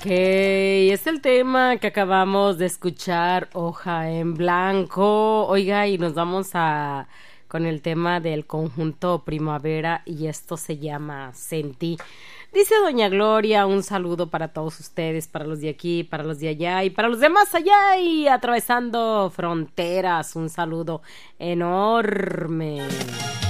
Ok, es el tema que acabamos de escuchar, Hoja en Blanco. Oiga, y nos vamos a con el tema del conjunto Primavera y esto se llama Sentí. Dice Doña Gloria, un saludo para todos ustedes, para los de aquí, para los de allá y para los de más allá y atravesando fronteras. Un saludo enorme.